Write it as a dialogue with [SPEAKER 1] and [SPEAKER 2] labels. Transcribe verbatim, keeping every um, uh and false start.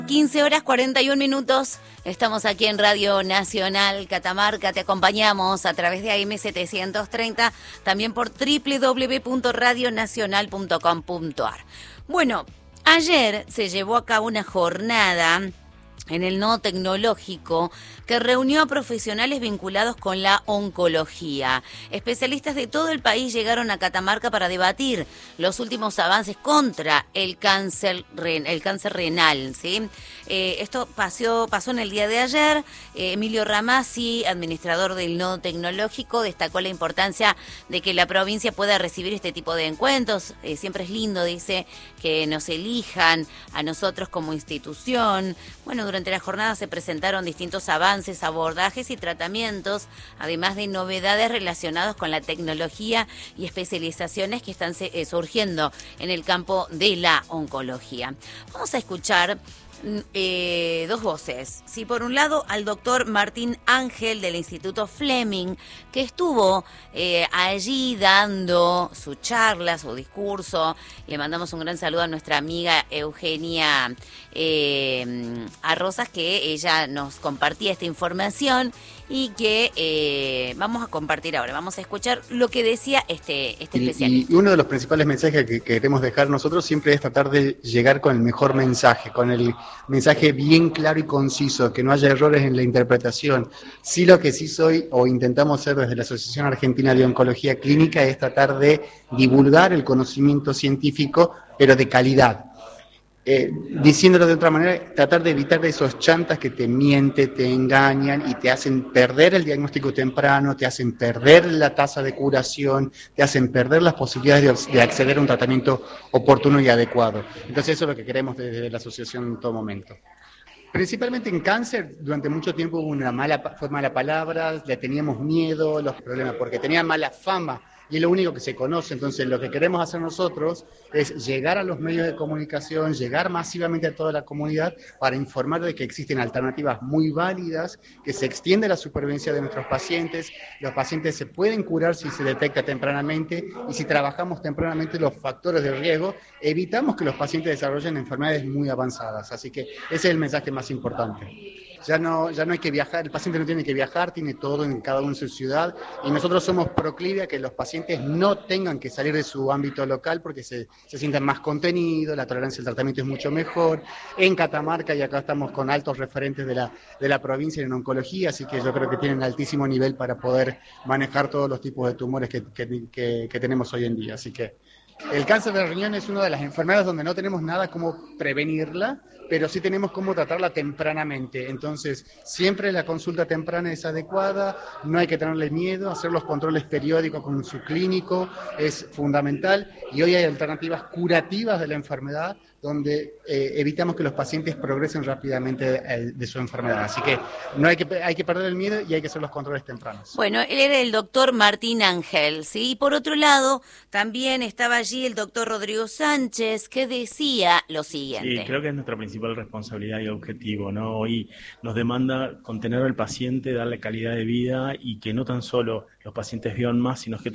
[SPEAKER 1] quince horas cuarenta y un minutos, estamos aquí en Radio Nacional Catamarca, te acompañamos a través de A M setecientos treinta, también por doble u doble u doble u punto radio nacional punto com punto a r. Bueno, ayer se llevó a cabo una jornada en el Nodo Tecnológico que reunió a profesionales vinculados con la oncología. Especialistas de todo el país llegaron a Catamarca para debatir los últimos avances contra el cáncer, el cáncer renal, ¿sí? Eh, esto pasó, pasó en el día de ayer. Eh, Emilio Ramazzi, administrador del Nodo Tecnológico, destacó la importancia de que la provincia pueda recibir este tipo de encuentros. Eh, siempre es lindo, dice, que nos elijan a nosotros como institución. Bueno, durante la jornada se presentaron distintos avances, abordajes y tratamientos, además de novedades relacionadas con la tecnología y especializaciones que están eh, surgiendo en el campo de la oncología. Vamos a escuchar Eh, dos voces. Sí, por un lado, al doctor Martín Ángel del Instituto Fleming, que estuvo eh, allí dando su charla, su discurso. Le mandamos un gran saludo a nuestra amiga Eugenia eh, Arrozas, que ella nos compartía esta información y que eh, vamos a compartir ahora. Vamos a escuchar lo que decía este, este especialista.
[SPEAKER 2] Y, y uno de los principales mensajes que, que queremos dejar nosotros siempre es tratar de llegar con el mejor mensaje, con el mensaje bien claro y conciso, que no haya errores en la interpretación. Sí, lo que sí soy o intentamos hacer desde la Asociación Argentina de Oncología Clínica es tratar de divulgar el conocimiento científico, pero de calidad. Eh, diciéndolo de otra manera, tratar de evitar esos chantas que te mienten, te engañan y te hacen perder el diagnóstico temprano, te hacen perder la tasa de curación, te hacen perder las posibilidades de, de acceder a un tratamiento oportuno y adecuado. Entonces eso es lo que queremos desde la asociación en todo momento. Principalmente en cáncer, durante mucho tiempo hubo una mala, fue mala palabra, le teníamos miedo, los problemas, porque tenía mala fama. Y es lo único que se conoce. Entonces lo que queremos hacer nosotros es llegar a los medios de comunicación, llegar masivamente a toda la comunidad para informar de que existen alternativas muy válidas, que se extiende la supervivencia de nuestros pacientes, los pacientes se pueden curar si se detecta tempranamente y si trabajamos tempranamente los factores de riesgo, evitamos que los pacientes desarrollen enfermedades muy avanzadas. Así que ese es el mensaje más importante. Ya no, ya no hay que viajar, el paciente no tiene que viajar, tiene todo en cada uno en su ciudad y nosotros somos proclive a que los pacientes no tengan que salir de su ámbito local porque se, se sientan más contenidos, la tolerancia al tratamiento es mucho mejor. En Catamarca, y acá estamos con altos referentes de la, de la provincia en oncología, así que yo creo que tienen altísimo nivel para poder manejar todos los tipos de tumores que, que, que, que tenemos hoy en día. Así que el cáncer de riñón es una de las enfermedades donde no tenemos nada como prevenirla, pero sí tenemos cómo tratarla tempranamente. Entonces, siempre la consulta temprana es adecuada, no hay que tenerle miedo, hacer los controles periódicos con su clínico es fundamental y hoy hay alternativas curativas de la enfermedad donde eh, evitamos que los pacientes progresen rápidamente de, de su enfermedad. Así que no hay que hay que perder el miedo y hay que hacer los controles tempranos.
[SPEAKER 1] Bueno, él era el doctor Martín Ángel, ¿sí? Y por otro lado, también estaba allí el doctor Rodrigo Sánchez, que decía lo siguiente.
[SPEAKER 3] Sí, creo que es nuestra principal responsabilidad y objetivo, ¿no? Hoy nos demanda contener al paciente, darle calidad de vida y que no tan solo los pacientes vivan más, sino que